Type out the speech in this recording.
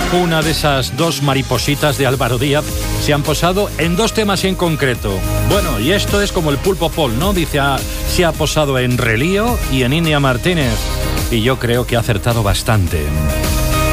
una de esas dos maripositas de Álvaro Díaz se han posado en dos temas en concreto. Bueno, y esto es como el pulpo Paul, ¿no? Dice, se ha posado en Relío y en India Martínez. Y yo creo que ha acertado bastante.